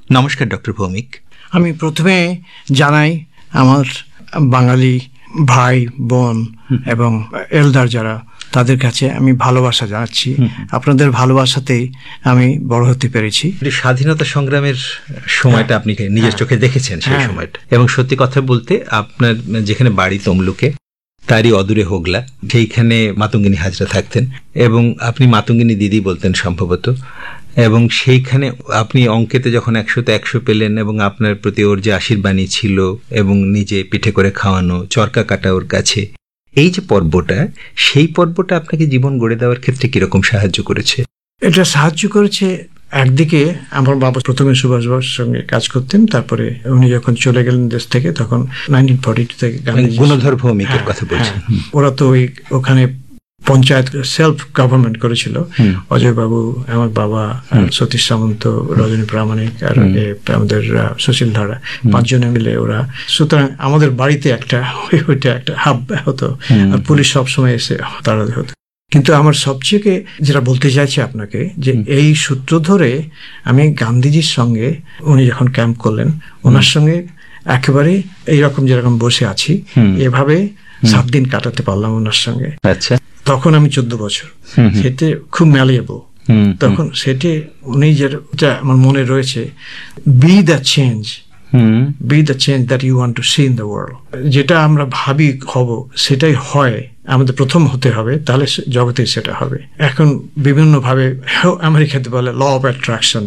নমস্কার ডক্টর ভৌমিক। আমি প্রথমে জানাই আমার বাঙালি ভাই বোন এবং এলডার যারা, তাদের কাছে আমি ভালোবাসা জানাচ্ছি। আপনাদের ভালোবাসাতেই আমি বড় হতে পেরেছি। স্বাধীনতা সংগ্রামের সময়টা আপনি নিজের চোখে দেখেছেন সেই সময়টা, এবং সত্যি কথা বলতে আপনার যেখানে বাড়ি তমলুকে, তারই অদূরে হোগলা, সেইখানে মাতঙ্গিনী হাজরা থাকতেন এবং আপনি মাতঙ্গিনী দিদি বলতেন সম্ভবত, এবং সেইখানে আপনি অঙ্কেতে যখন 100তে 100 পেলেন এবং আপনার প্রতি ওর যে আশীর্বাণী ছিল এবং নিজে পিঠে করে খাওয়ানো, চরকা কাটা ওর কাছে, এই যে পর্বটা, সেই পর্বটা আপনাকে জীবন গড়ে দেওয়ার ক্ষেত্রে কিরকম সাহায্য করেছে? এটা সাহায্য করেছে একদিকে, আমার বাবা প্রথমে সুভাষ বসুর সঙ্গে কাজ করতেন, তারপরে উনি যখন চলে গেলেন দেশ থেকে তখন 1942 থেকে গুণধর ভৌমিকের কথা বলছেন। ওরা তো ওখানে পঞ্চায়েত সেলফ গভর্নমেন্ট করেছিল। অজয় বাবু, আমার বাবা, সতীশ সামন্ত, রজনী প্রামাণিক আর আমাদের সুশীল ধারা, 5 জনে মিলে ওরা। সুতরাং আমাদের বাড়িতে ওইটা একটা হাব হতো, আর পুলিশ সবসময় এসে তাড়া হতো। কিন্তু আমার সবচেয়ে যেটা বলতে চাইছি আপনাকে, যে এই সূত্র ধরে আমি গান্ধীজির সঙ্গে, উনি যখন ক্যাম্প করলেন, ওনার সঙ্গে একেবারে এইরকম যেরকম বসে আছি, এভাবে 7 দিন কাটাতে পারলাম ওনার সঙ্গে। আচ্ছা, তখন আমি 14 বছর, সেটা খুব ম্যালিয়েবল। তখন সেটা উনি যেটা আমার মনে রয়েছে, B the change, B the change that you want to C in the world. যেটা আমরা ভাবি হব সেটাই হয়, আমাদের প্রথম হতে হবে, তাহলে জগতে সেটা হবে। এখন বিভিন্ন ভাবে আমেরিকাতে বলে law of attraction,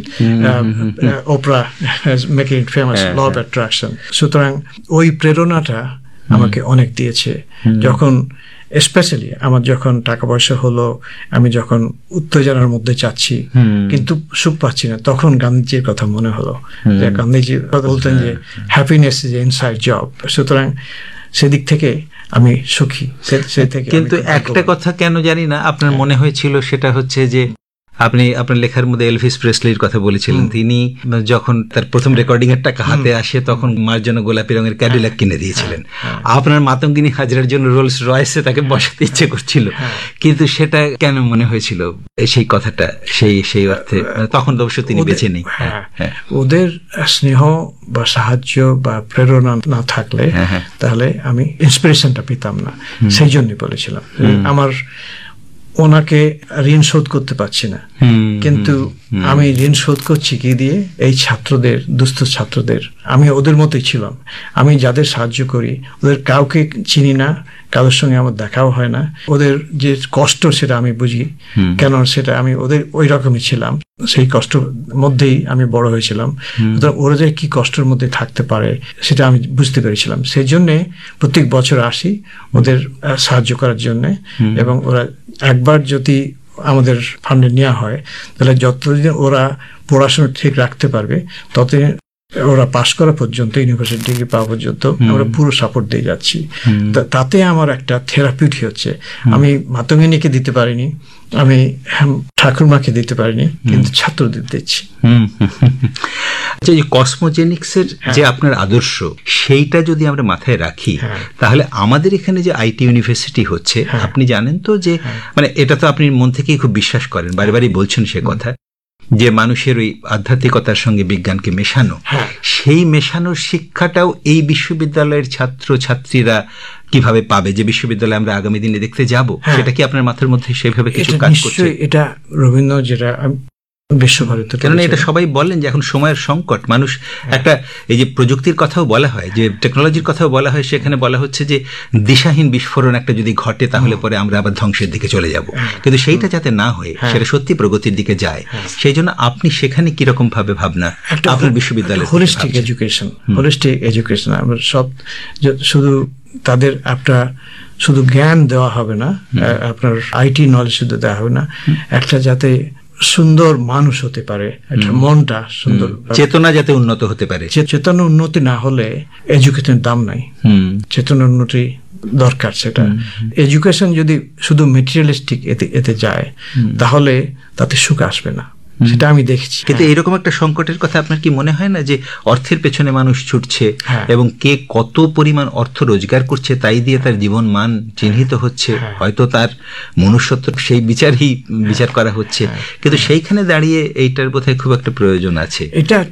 ওপরা making it famous, law of attraction. সুতরাং ওই প্রেরণাটা আমাকে অনেক দিয়েছে। যখন স্পেশালি আমার যখন টাকা পয়সা হলো, আমি যখন উত্তেজনার মধ্যে যাচ্ছি কিন্তু সুখ পাচ্ছি না, তখন গান্ধীজির কথা মনে হলো। যে গান্ধীজি বলতেন যে হ্যাপিনেস ইজ ইনসাইড জব। সুতরাং সেদিক থেকে আমি সুখী। কিন্তু একটা কথা কেন জানি না আপনার মনে হয়েছিল, সেটা হচ্ছে যে আপনি আপনার লেখার মধ্যে এলভিস প্রেসলির কথা বলেছিলেন। তিনি যখন তার প্রথম রেকর্ডিং এর টাকা হাতে আসে, তখন মার জন্য গোলাপি রঙের ক্যাডিলাক কিনে দিয়েছিলেন। আপনার মাতঙ্গিনী হাজরার জন্য রোলস রয়েসে তাকে বসাতে ইচ্ছে করছিল, কিন্তু সেটা কেন মনে হয়েছিল সেই কথাটা, সেই অর্থে তখন তো অবশ্য তিনি বেঁচে নেই। ওদের স্নেহ বা সাহায্য বা প্রেরণা না থাকলে তাহলে আমি ইন্সপিরেশনটা পেতাম না। সেই জন্যই বলেছিলাম আমার ওনাকে ঋণ শোধ করতে পারছি না, কিন্তু আমি ঋণ শোধ করছি কি দিয়ে? এই ছাত্রদের, দুস্থ ছাত্রদের। আমি ওদের মতোই ছিলাম। আমি যাদের সাহায্য করি, ওদের কাউকে চিনি না, কারোর সঙ্গে আমার দেখাও হয় না। ওদের যে কষ্ট সেটা আমি বুঝি, কেন সেটা আমি ওদের ওই রকমই ছিলাম। সেই কষ্টের মধ্যেই আমি বড় হয়েছিলাম। ওরা যে কি কষ্টের মধ্যে থাকতে পারে সেটা আমি বুঝতে পেরেছিলাম। সেই জন্যে প্রত্যেক বছর আসি ওদের সাহায্য করার জন্যে, এবং ওরা একবার যদি আমাদের ফান্ডে নেওয়া হয়, তাহলে যতদিন ওরা পড়াশোনা ঠিক রাখতে পারবে, ততদিন ওরা পাশ করা পর্যন্ত, ইউনিভার্সিটি ডিগ্রি পাওয়া পর্যন্ত আমরা পুরো সাপোর্ট দিয়ে যাচ্ছি। তাতে আমার একটা থেরাপিউটি হচ্ছে। আমি মাতঙ্গিনীকে দিতে পারিনি, আমি ঠাকুরমাকে দিতে পারিনি, কিন্তু ছাত্রদের দিচ্ছি। আচ্ছা, এই কসমোজেনিক্সের যে আপনার আদর্শ, সেইটা যদি আমরা মাথায় রাখি, তাহলে আমাদের এখানে যে আইটি ইউনিভার্সিটি হচ্ছে, আপনি জানেন তো যে মানে এটা তো আপনি মন থেকেই খুব বিশ্বাস করেন, বারে বারে বলছেন সে কথা, যে মানুষের ওই আধ্যাত্মিকতার সঙ্গে বিজ্ঞানকে মেশানো, সেই মেশানোর শিক্ষাটাও এই বিশ্ববিদ্যালয়ের ছাত্র ছাত্রীরা কিভাবে পাবে, যে বিশ্ববিদ্যালয়ে আমরা আগামী দিনে দেখতে যাব, সেটা কি আপনার মাথার মধ্যে সেভাবে কিছু কাজ করছে? এটা রবীন্দ্র যেটা বিশ্বভারতী, কেননা এটা সবাই বলেন যে এখন সময়ের সংকট, মানুষ একটা, এই যে প্রযুক্তির কথাও বলা হয়, যে টেকনোলজির কথাও বলা হয়, সেখানে বলা হচ্ছে যে দিশাহীন বিস্ফোরণ একটা যদি ঘটে, তাহলে পরে আমরা আবার ধ্বংসের দিকে চলে যাব। কিন্তু সেইটা যাতে না হয়ে সেটা সত্যি প্রগতির দিকে যায়, সেই জন্য আপনি সেখানে কিরকম ভাবে ভাবনা আপনার বিশ্ববিদ্যালয়? হোলিস্টিক এডুকেশন, আমরা সব শুধু তাদের একটা শুধু জ্ঞান দেওয়া হবে না, আপনার আইটি নলেজ শুধু দেওয়া হবে না, একটা যাতে সুন্দর মানুষ হতে পারে, একটা মনটা সুন্দর, চেতনা যাতে উন্নত হতে পারে। চেতনা উন্নতি না হলে এডুকেশনের দাম নাই। চেতনা উন্নতি দরকার। সেটা এডুকেশন যদি শুধু মেটেরিয়ালিস্টিক এতে যায়, তাহলে তাতে সুখ আসবে না। সেটা আমি দেখছি। কিন্তু এরকম একটা সংকটের কথা আপনার কি মনে হয় না, যে অর্থের পেছনে মানুষ ছুটছে এবং কে কত পরিমাণ অর্থ রোজগার করছে তাই দিয়ে তার জীবন মান চিহ্নিত হচ্ছে, হয়তো তার মনুষ্যত্ব সেই বিচার করা হচ্ছে, কিন্তু সেইখানে দাঁড়িয়ে এইটার বোধহয় খুব একটা প্রয়োজন আছে। এটা